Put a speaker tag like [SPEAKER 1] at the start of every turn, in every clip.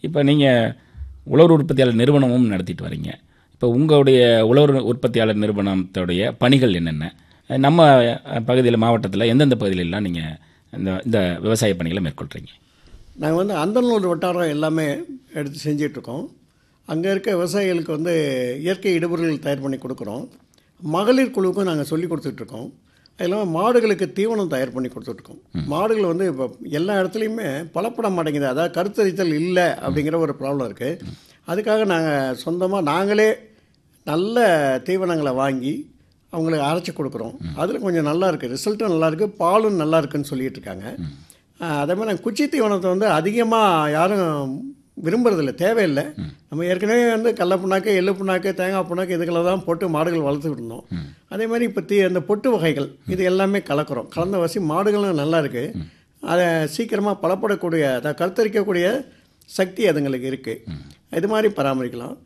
[SPEAKER 1] இப்போ நீங்கள் உழவர் உற்பத்தியாளர் நிறுவனமும் நடத்திட்டு வரீங்க. இப்போ உங்களுடைய உழவர் உற்பத்தியாளர் நிறுவனத்துடைய பணிகள் என்னென்ன? நம்ம பகுதியில், மாவட்டத்தில் எந்தெந்த பகுதியிலெல்லாம் நீங்கள் இந்த விவசாய பணிகளை மேற்கொள்கிறீங்க?
[SPEAKER 2] நாங்கள் வந்து அந்தநல்லூர் வட்டாரம் எல்லாமே எடுத்து செஞ்சிட்ருக்கோம். அங்கே இருக்க விவசாயிகளுக்கு வந்து இயற்கை இடுபொருள்கள் தயார் பண்ணி கொடுக்குறோம். மகளிர் குழுவுக்கும் நாங்கள் சொல்லி கொடுத்துட்ருக்கோம். அது இல்லாமல் மாடுகளுக்கு தீவனம் தயார் பண்ணி கொடுத்துட்ருக்கோம். மாடுகள் வந்து இப்போ எல்லா இடத்துலையுமே பலப்பட மாட்டேங்குது. அதாவது கருத்தரித்தல் இல்லை அப்படிங்கிற ஒரு ப்ராப்ளம் இருக்குது. அதுக்காக நாங்கள் சொந்தமாக நாங்களே நல்ல தீவனங்களை வாங்கி அவங்களுக்கு அரைச்சி கொடுக்குறோம். அதில் கொஞ்சம் நல்லா இருக்குது, ரிசல்ட்டும் நல்லாயிருக்கு, பாலும் நல்லா இருக்குன்னு சொல்லிகிட்டு இருக்காங்க. அதே மாதிரி நாங்கள் குச்சி தீவனத்தை வந்து அதிகமாக யாரும் விரும்புறதில்லை, தேவையில்லை. நம்ம ஏற்கனவே வந்து கடல புண்ணாக்கு, எள்ளு புண்ணாக்கு, தேங்காய் புண்ணாக்கு இதுகளை தான் போட்டு மாடுகள் வளர்த்துக்கிட்டு இருந்தோம். அதே மாதிரி இப்போ அந்த பொட்டு வகைகள் இது எல்லாமே கலக்கிறோம். கலந்த வசி மாடுகளும் நல்லா இருக்குது. அதை சீக்கிரமாக பலப்படக்கூடிய, அதை கருத்தரிக்கக்கூடிய சக்தி அதுங்களுக்கு இருக்குது. இது மாதிரி பராமரிக்கலாம்.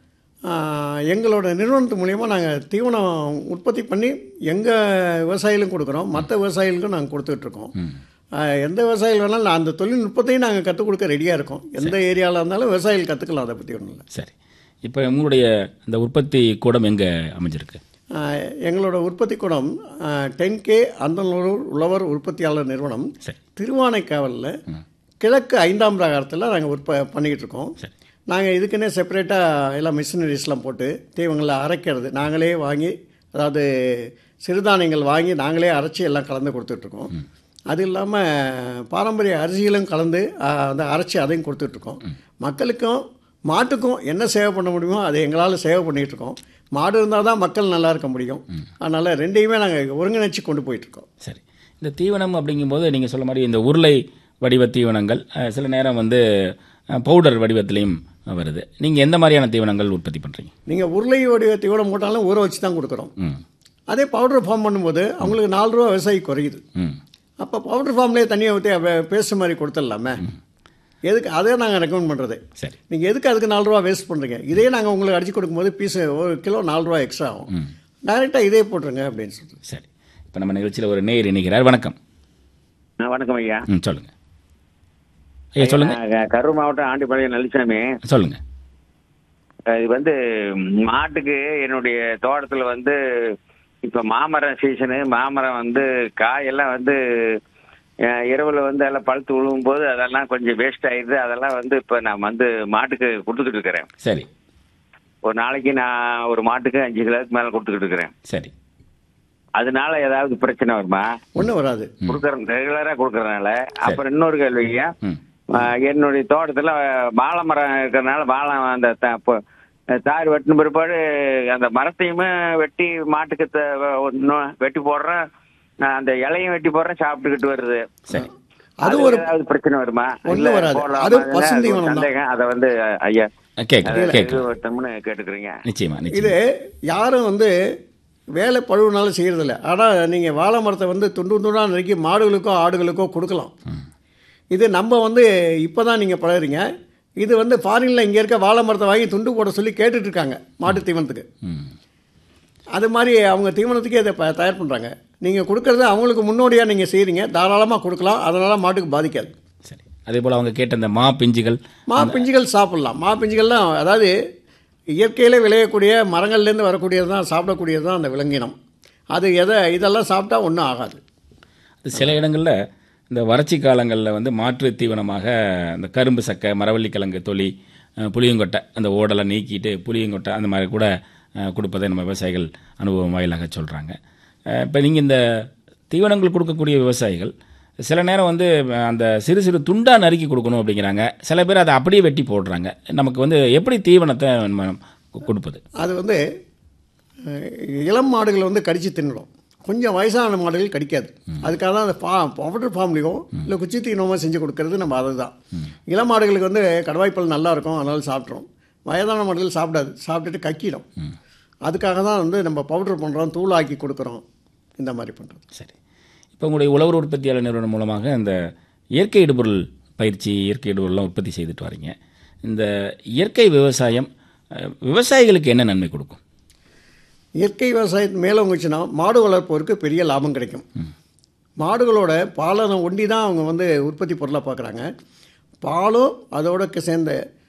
[SPEAKER 2] எங்களோட நிறுவனத்து மூலிமா நாங்கள் தீவனம் உற்பத்தி பண்ணி எங்கள் விவசாயிகளும் கொடுக்குறோம், மற்ற விவசாயிகளுக்கும் நாங்கள் கொடுத்துட்ருக்கோம். எந்த விவசாயிகள் வேணாலும் அந்த தொழில்நுட்பத்தையும் நாங்கள் கற்றுக் கொடுக்க ரெடியாக இருக்கோம். எந்த ஏரியாவில் இருந்தாலும் விவசாயிகள் கற்றுக்கலாம், அதை பற்றி ஒன்றும் இல்லை.
[SPEAKER 1] சரி, இப்போ உங்களுடைய இந்த உற்பத்தி கூடம் எங்கே அமைஞ்சிருக்கு?
[SPEAKER 2] எங்களோட உற்பத்தி கூடம் 10K அந்தநல்லூர் உழவர் உற்பத்தியாளர் நிறுவனம், திருவானைக்காவலில் கிழக்கு 5ஆம் பிரகாரத்தில் நாங்கள் பண்ணிக்கிட்டு இருக்கோம். நாங்கள் இதுக்குன்னே செப்பரேட்டாக எல்லாம் மிஷினரிஸ்லாம் போட்டு தீவனங்களை அரைக்கிறது நாங்களே வாங்கி, அதாவது சிறுதானியங்கள் வாங்கி நாங்களே அரைச்சி எல்லாம் கலந்து கொடுத்துட்ருக்கோம். அது இல்லாமல் பாரம்பரிய அரிசிகளும் கலந்து அந்த அரைச்சி அதையும் கொடுத்துட்ருக்கோம். மக்களுக்கும் மாட்டுக்கும் என்ன சேவை பண்ண முடியுமோ அதை எங்களால் சேவை பண்ணிகிட்ருக்கோம். மாடு இருந்தால் தான் மக்கள் நல்லா இருக்க முடியும். அதனால் ரெண்டையுமே நாங்கள் ஒருங்கிணைச்சி கொண்டு போயிட்டுருக்கோம்.
[SPEAKER 1] சரி, இந்த தீவனம் அப்படிங்கும்போது நீங்கள் சொல்ல மாதிரி இந்த உருளை வடிவ தீவனங்கள் சில நேரம் வந்து பவுடர் வடிவத்திலையும் வருது. நீங்கள் எந்த மாதிரியான தீவனங்கள் உற்பத்தி பண்ணுறீங்க?
[SPEAKER 2] நீங்கள் உருளை வடிவ தீவனம் போட்டாலும் ஊற வச்சு தான் கொடுக்குறோம். அதே பவுடர் ஃபார்ம் பண்ணும்போது அவங்களுக்கு 4 ரூபா விவசாயி குறையுது. அப்போ பவுடர் ஃபார்ம்லேயே தனியாக ஊற்றி பேஸ்ட் மாதிரி கொடுத்துடலாமே. எதுக்கு அதை நாங்கள் ரெக்கமெண்ட் பண்ணுறது.
[SPEAKER 1] சரி,
[SPEAKER 2] நீங்கள் எதுக்கு அதுக்கு 4 ரூபா வேஸ்ட் பண்ணுறீங்க? இதே நாங்கள் உங்களுக்கு அடித்து கொடுக்கும்போது பீஸ் 1 கிலோ 4 ரூபா எக்ஸ்ட்ரா ஆகும். டைரெக்டாக இதே போட்டுருங்க அப்படின்னு சொல்லிட்டு.
[SPEAKER 1] சரி, இப்போ நம்ம நிகழ்ச்சியில் ஒரு நேயர் இணைக்கிறார். வணக்கம்.
[SPEAKER 3] வணக்கம் ஐயா.
[SPEAKER 1] சொல்லுங்கள் ஐயா, சொல்லுங்கள்.
[SPEAKER 3] கரூர் மாவட்டம் ஆண்டிப்பாளையம் நல்லசாமி.
[SPEAKER 1] சொல்லுங்கள்.
[SPEAKER 3] இது வந்து மாட்டுக்கு என்னுடைய தோட்டத்தில் வந்து இப்போ மாமரம் சீசனு, மாமரம் வந்து காயெல்லாம் வந்து இரவில் வந்து எல்லாம் பழுத்து விழுவும் போது அதெல்லாம் கொஞ்சம் வேஸ்ட் ஆயிடுது. அதெல்லாம் வந்து இப்போ நான் வந்து மாட்டுக்கு கொடுத்துக்கிட்டு இருக்கிறேன்.
[SPEAKER 1] சரி,
[SPEAKER 3] ஒரு நாளைக்கு நான் ஒரு மாட்டுக்கு 5 கிலோவுக்கு மேலே கொடுத்துக்கிட்டு இருக்கிறேன்.
[SPEAKER 1] சரி,
[SPEAKER 3] அதனால ஏதாவது பிரச்சனை வருமா?
[SPEAKER 2] ஒன்றும் வராது,
[SPEAKER 3] கொடுக்குறேன், ரெகுலராக கொடுக்குறதுனால. அப்புறம் இன்னொரு கேள்விங்க, என்னுடைய தோட்டத்தில் வாழை மரம் இருக்கிறதுனால வாழை அந்த தார் வெட்டின பிற்பாடு அந்த மரத்தையுமே வெட்டி மாட்டுக்கு வெட்டி போடுறேன், அந்த இலையும் வெட்டி போடுறேன், சாப்பிட்டுக்கிட்டு வருது.
[SPEAKER 1] சரி,
[SPEAKER 2] அது ஒரு
[SPEAKER 3] ஏதாவது பிரச்சனை வருமா?
[SPEAKER 2] ஒன்றும் வராது, அது பசுந்தீவனம்
[SPEAKER 3] சந்தேகம். அதை வந்து ஐயா
[SPEAKER 1] கேட்டுக்கிறீங்க. நிச்சயமா.
[SPEAKER 2] இது யாரும் வந்து வேலை பழுவுனாலும் செய்யறதில்ல. ஆனால் நீங்கள் வாழை மரத்தை வந்து துண்டு துண்டாக நறுக்கி மாடுகளுக்கோ ஆடுகளுக்கோ கொடுக்கலாம். இது நம்ம வந்து இப்போ தான் நீங்கள் பழகுறீங்க. இது வந்து ஃபாரினில் இங்கே இருக்க வாழை மரத்தை வாங்கி துண்டு போட சொல்லி கேட்டுட்ருக்காங்க மாட்டு தீவனத்துக்கு. அது மாதிரி அவங்க தீவனத்துக்கே இதை தயார் பண்ணுறாங்க. நீங்கள் கொடுக்குறது அவங்களுக்கு முன்னோடியாக நீங்கள் செய்கிறீங்க, தாராளமாக கொடுக்கலாம். அதனால் மாட்டுக்கு பாதிக்காது.
[SPEAKER 1] சரி, அதே போல் அவங்க கேட்ட இந்த மா பிஞ்சுகள்
[SPEAKER 2] சாப்பிட்லாம். மா பிஞ்சுகள்லாம் அதாவது இயற்கையில் விளையக்கூடிய மரங்கள்லேருந்து வரக்கூடியது தான், சாப்பிடக்கூடியது தான் அந்த விலங்கினம். அது இதெல்லாம் சாப்பிட்டா ஒன்றும் ஆகாது.
[SPEAKER 1] அது சில இடங்களில் இந்த வறட்சி காலங்களில் வந்து மாற்று தீவனமாக இந்த கரும்பு சக்கை, மரவள்ளிக்கிழங்கு தொலி, புளியங்கொட்டை, அந்த ஓடெல்லாம் நீக்கிட்டு புளியங்கொட்டை அந்த மாதிரி கூட கொடுப்பதை நம்ம விவசாயிகள் அனுபவம் வாயிலாக சொல்கிறாங்க. இப்போ நீங்கள் இந்த தீவனங்கள் கொடுக்கக்கூடிய விவசாயிகள் சில நேரம் வந்து அந்த சிறு சிறு துண்டாக நறுக்கி கொடுக்கணும் அப்படிங்கிறாங்க. சில பேர் அதை அப்படியே வெட்டி போடுறாங்க. நமக்கு வந்து எப்படி தீவனத்தை கொடுப்பது?
[SPEAKER 2] அது வந்து இளம் மாடுகளை வந்து கடித்து தின்னுடும். கொஞ்சம் வயசான மாடுகள் கடிக்காது. அதுக்காக தான் அந்த பவுடர் ஃபார்ம்லேயோ இல்லை குச்சி தீவனமாக செஞ்சு கொடுக்கறது நம்ம அதுதான். இளம் மாடுகளுக்கு வந்து கடவாய்ப்பால் நல்லா இருக்கும், அதனால சாப்பிட்றோம். வயதான மாடுகள் சாப்பிடாது, சாப்பிட்டுட்டு கக்கிடும். அதுக்காக தான் வந்து நம்ம பவுடர் பண்ணுறோம், தூளாக்கி கொடுக்குறோம், இந்த மாதிரி பண்ணுறோம்.
[SPEAKER 1] சரி, இப்போ உங்களுடைய உழவர் உற்பத்தியாளர் நிறுவனம் மூலமாக இந்த இயற்கை இடுபொருள் பயிற்சி, இயற்கை இடுபொருள்லாம் உற்பத்தி செய்துட்டு வரீங்க. இந்த இயற்கை விவசாயம் விவசாயிகளுக்கு என்ன நன்மை கொடுக்கும்?
[SPEAKER 2] இயற்கை விவசாயத்து மேலே வந்துச்சுன்னா மாடு வளர்ப்பவருக்கு பெரிய லாபம் கிடைக்கும். மாடுகளோட பாலை ஒண்டி தான் அவங்க வந்து உற்பத்தி பொருளாக பார்க்குறாங்க. பாலும் அதோட சேர்ந்த